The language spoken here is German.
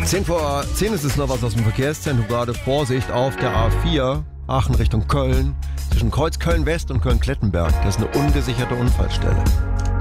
10:10 ist es noch was aus dem Verkehrszentrum. Gerade Vorsicht auf der A4 Aachen Richtung Köln. Zwischen Kreuz Köln-West und Köln-Klettenberg. Das ist eine ungesicherte Unfallstelle.